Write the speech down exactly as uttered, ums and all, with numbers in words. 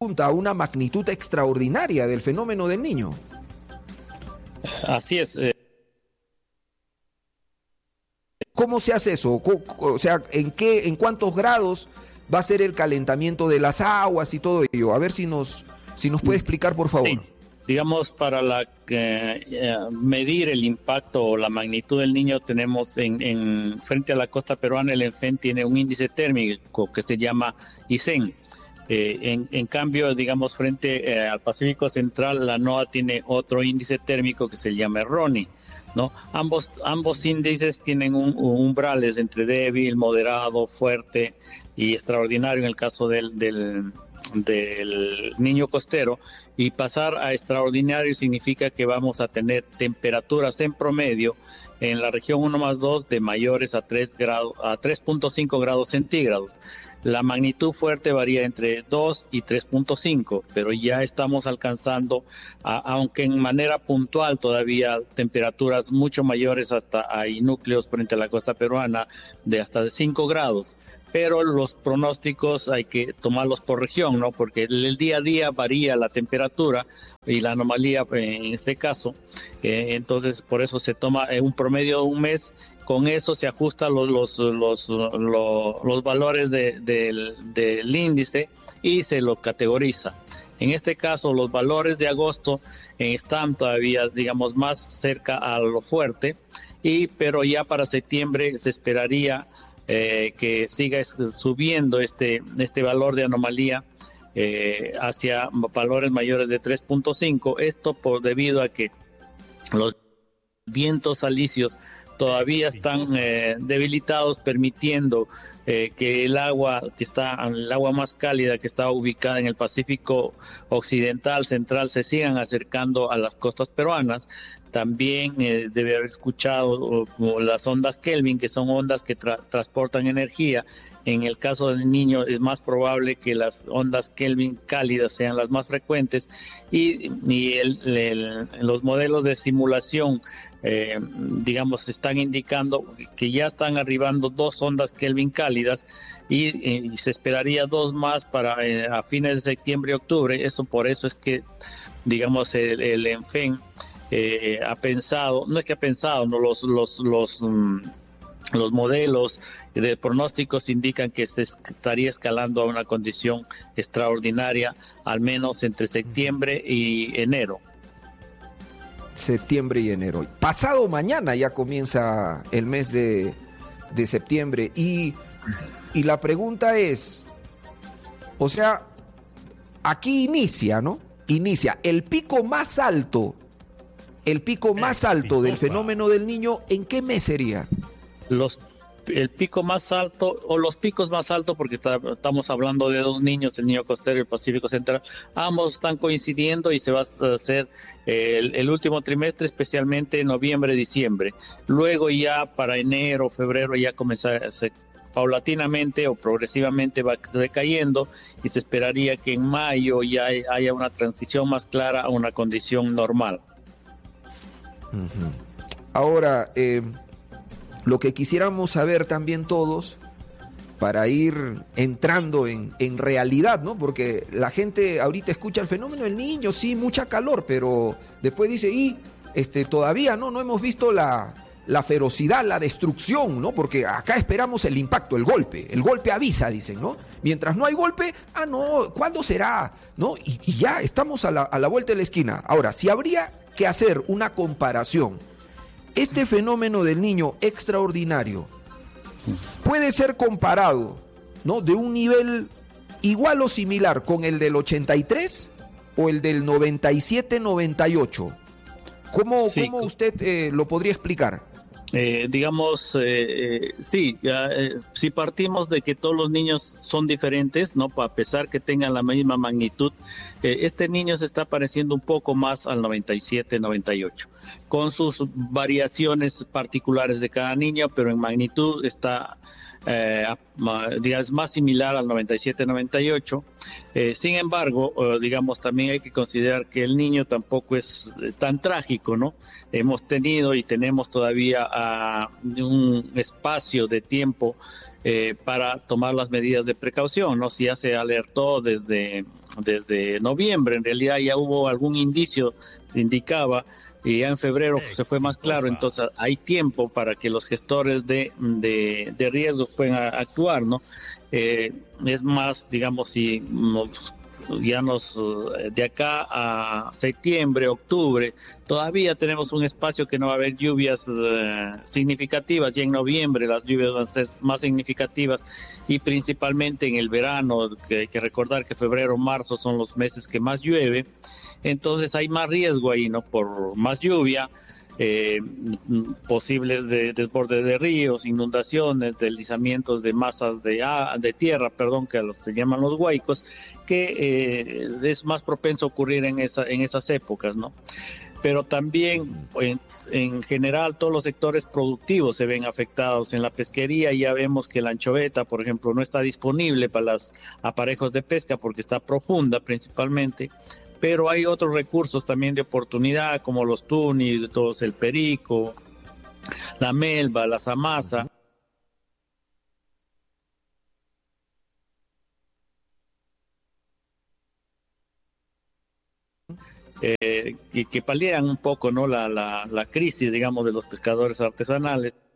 a una magnitud extraordinaria del fenómeno del Niño. Así es. Eh. ¿Cómo se hace eso? O sea, ¿en qué, en cuántos grados va a ser el calentamiento de las aguas y todo ello? A ver si nos, si nos puede explicar, por favor. Sí. Digamos, para la eh, medir el impacto o la magnitud del Niño, tenemos en, en frente a la costa peruana, el ENFEN tiene un índice térmico que se llama ICEN. Eh, en, en cambio, digamos, frente eh, al Pacífico Central, la NOAA tiene otro índice térmico que se llama RONI, ¿no? Ambos, ambos índices tienen un, un umbrales entre débil, moderado, fuerte y extraordinario en el caso del, del, del Niño costero, y pasar a extraordinario significa que vamos a tener temperaturas en promedio en la región uno más dos de mayores a tres grados, a tres punto cinco grados centígrados. La magnitud fuerte varía entre dos y tres punto cinco, pero ya estamos alcanzando, a, aunque en manera puntual todavía, temperaturas mucho mayores, hasta hay núcleos frente a la costa peruana de hasta de cinco grados. Pero los pronósticos hay que tomarlos por región, ¿no? Porque el día a día varía la temperatura y la anomalía en este caso. Eh, entonces, por eso se toma un promedio de un mes. Con eso se ajustan los, los, los, los, los valores de, de, del índice y se lo categoriza. En este caso, los valores de agosto eh, están todavía, digamos, más cerca a lo fuerte, y pero ya para septiembre se esperaría Eh, que siga subiendo este, este valor de anomalía eh, hacia valores mayores de tres punto cinco. Esto por debido a que los vientos alisios todavía están eh, debilitados, permitiendo eh, que el agua que está, el agua más cálida que está ubicada en el Pacífico Occidental, Central, se sigan acercando a las costas peruanas. También eh, debe haber escuchado o, o las ondas Kelvin, que son ondas que tra- transportan energía. En el caso del Niño es más probable que las ondas Kelvin cálidas sean las más frecuentes, y, y el, el, los modelos de simulación eh, digamos están indicando que ya están arribando dos ondas Kelvin cálidas, y, eh, y se esperaría dos más para eh, a fines de septiembre y octubre. Eso por eso es que digamos el, el ENFEN Eh, ha pensado, no es que ha pensado, no los los los um, los modelos de pronósticos indican que se estaría escalando a una condición extraordinaria, al menos entre septiembre y enero. Septiembre y enero. Pasado mañana ya comienza el mes de, de septiembre, y, y la pregunta es, o sea, aquí inicia, ¿no? Inicia el pico más alto. El pico más alto del fenómeno del Niño, ¿en qué mes sería? Los, el pico más alto, o los picos más altos, porque está, estamos hablando de dos niños, el Niño costero y el Pacífico Central, ambos están coincidiendo, y se va a hacer el, el último trimestre, especialmente en noviembre, diciembre. Luego ya para enero, febrero ya comenzará a ser paulatinamente o progresivamente va decayendo, y se esperaría que en mayo ya haya una transición más clara a una condición normal. Uh-huh. Ahora, eh, lo que quisiéramos saber también todos, para ir entrando en, en realidad, ¿no? Porque la gente ahorita escucha el fenómeno del Niño, sí, mucha calor, pero después dice, y este, todavía no, no hemos visto la, la ferocidad, la destrucción, ¿no? Porque acá esperamos el impacto, el golpe, el golpe avisa, dicen, ¿no? Mientras no hay golpe, ah, no, ¿cuándo será? ¿No? Y, y ya estamos a la, a la vuelta de la esquina. Ahora, si habría que hacer una comparación, este fenómeno del Niño extraordinario puede ser comparado, ¿no? De un nivel igual o similar con el del ochenta y tres o el del noventa y siete noventa y ocho. ¿Cómo, sí. ¿cómo usted eh, lo podría explicar? Eh, digamos, eh, eh, sí, ya, eh, si partimos de que todos los niños son diferentes, ¿no? A pesar que tengan la misma magnitud, eh, este niño se está pareciendo un poco más al noventa y siete noventa y ocho, con sus variaciones particulares de cada niño, pero en magnitud está eh, digamos, más similar al noventa y siete noventa y ocho. Eh, sin embargo, eh, digamos, también hay que considerar que el niño tampoco es eh, tan trágico, ¿no? Hemos tenido y tenemos todavía uh, un espacio de tiempo eh, para tomar las medidas de precaución, ¿no? Si ya se alertó desde desde noviembre. En realidad ya hubo algún indicio, indicaba, y ya en febrero se fue más claro. Entonces hay tiempo para que los gestores de, de, de riesgos puedan actuar, ¿no? Eh, es más, digamos, si nos, ya nos, de acá a septiembre, octubre, todavía tenemos un espacio que no va a haber lluvias eh, significativas. Ya en noviembre las lluvias van a ser más significativas, y principalmente en el verano, que hay que recordar que febrero, marzo son los meses que más llueve. Entonces hay más riesgo ahí, ¿no? Por más lluvia, eh, posibles de, desbordes de ríos, inundaciones, deslizamientos de masas de, ah, de tierra, perdón, que los, se llaman los huaicos, que eh, es más propenso a ocurrir en, esa, en esas épocas, ¿no? Pero también en, en general todos los sectores productivos se ven afectados. En la pesquería ya vemos que la anchoveta, por ejemplo, no está disponible para los aparejos de pesca porque está profunda principalmente, pero hay otros recursos también de oportunidad como los tunis, todos el perico, la melva, la zamasa. Eh, y que palian un poco, ¿no? la, la, la crisis, digamos, de los pescadores artesanales.